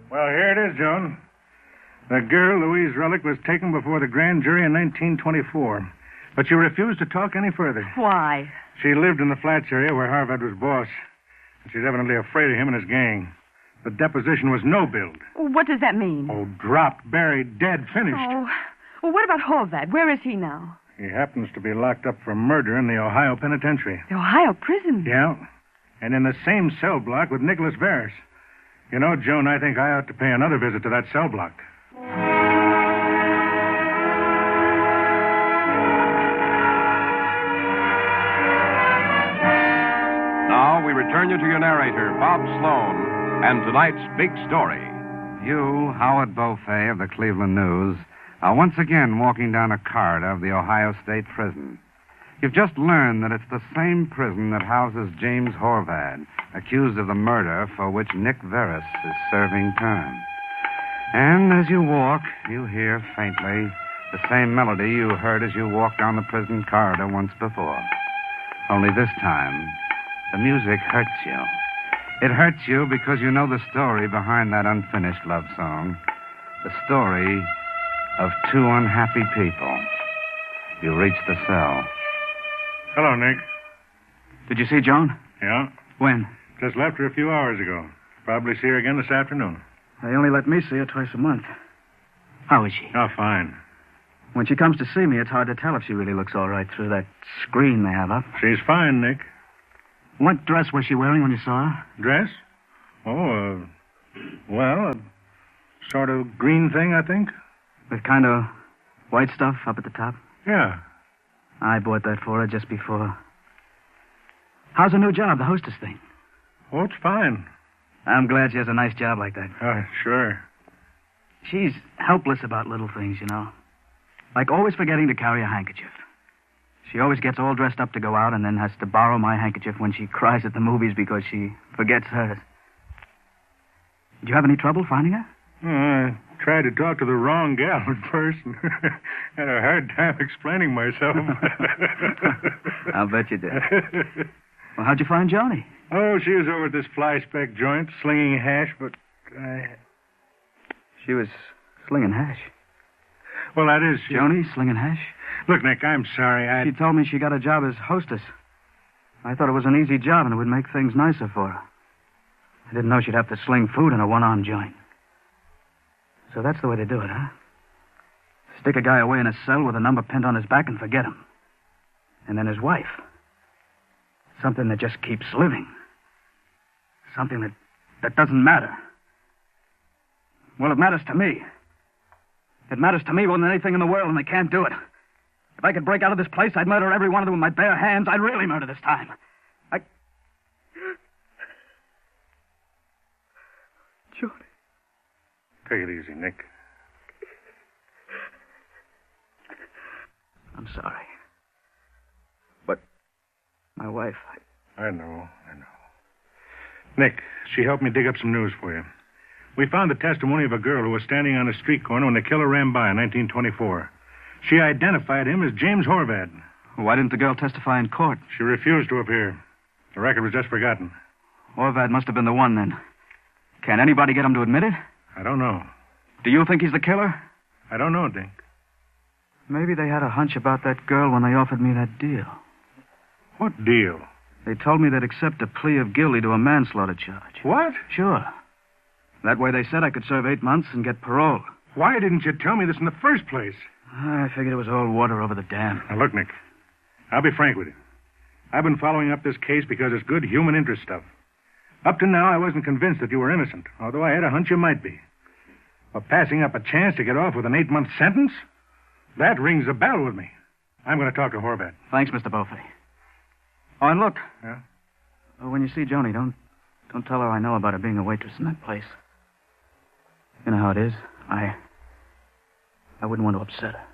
Well, here it is, Joan. The girl, Louise Relic, was taken before the grand jury in 1924. But she refused to talk any further. Why? She lived in the flats area where Harvard was boss. And she's evidently afraid of him and his gang. The deposition was no build. What does that mean? Oh, dropped, buried, dead, finished. Oh, well, what about Horvath? Where is he now? He happens to be locked up for murder in the Ohio penitentiary. The Ohio prison? Yeah. And in the same cell block with Nicholas Veris. You know, Joan, I think I ought to pay another visit to that cell block. Now we return you to your narrator, Bob Sloan, and tonight's big story. You, Howard Beaufay of the Cleveland News, are once again walking down a corridor of the Ohio State Prison. You've just learned that it's the same prison that houses James Horvath, accused of the murder for which Nick Veris is serving time. And as you walk, you hear faintly the same melody you heard as you walked down the prison corridor once before. Only this time, the music hurts you. It hurts you because you know the story behind that unfinished love song. The story of two unhappy people. You reach the cell. Hello, Nick. Did you see Joan? Yeah? When? Just left her a few hours ago. Probably see her again this afternoon. They only let me see her twice a month. How is she? Oh, fine. When she comes to see me, it's hard to tell if she really looks all right through that screen they have up. She's fine, Nick. What dress was she wearing when you saw her? Dress? Oh, well, a sort of green thing, I think. With kind of white stuff up at the top? Yeah. I bought that for her just before. How's her new job, the hostess thing? Oh, it's fine. I'm glad she has a nice job like that. Sure. She's helpless about little things, you know. Like always forgetting to carry a handkerchief. She always gets all dressed up to go out and then has to borrow my handkerchief when she cries at the movies because she forgets hers. Did you have any trouble finding her? I tried to talk to the wrong gal at first and had a hard time explaining myself. I'll bet you did. Well, how'd you find Joni? Oh, she was over at this fly-speck joint, slinging hash, but She was slinging hash. Well, that is... Joni slinging hash? Look, Nick, I'm sorry. She told me she got a job as hostess. I thought it was an easy job and it would make things nicer for her. I didn't know she'd have to sling food in a one-arm joint. So that's the way they do it, huh? Stick a guy away in a cell with a number pinned on his back and forget him. And then his wife. Something that just keeps living. Something that doesn't matter. Well, it matters to me. It matters to me more than anything in the world, and they can't do it. If I could break out of this place, I'd murder every one of them with my bare hands. I'd really murder this time. Joni. Take it easy, Nick. I'm sorry. But my wife... I know. Nick, she helped me dig up some news for you. We found the testimony of a girl who was standing on a street corner when the killer ran by in 1924. She identified him as James Horvath. Why didn't the girl testify in court? She refused to appear. The record was just forgotten. Horvath must have been the one, then. Can anybody get him to admit it? I don't know. Do you think he's the killer? I don't know, Dink. Maybe they had a hunch about that girl when they offered me that deal. What deal? They told me they'd accept a plea of guilty to a manslaughter charge. What? Sure. That way they said I could serve 8 months and get parole. Why didn't you tell me this in the first place? I figured it was all water over the dam. Now, look, Nick. I'll be frank with you. I've been following up this case because it's good human interest stuff. Up to now, I wasn't convinced that you were innocent, although I had a hunch you might be. But passing up a chance to get off with an 8-month sentence? That rings a bell with me. I'm going to talk to Horvath. Thanks, Mr. Beaufay. Oh, and look. Yeah? When you see Joni, don't tell her I know about her being a waitress in that place. You know how it is. I wouldn't want to upset her.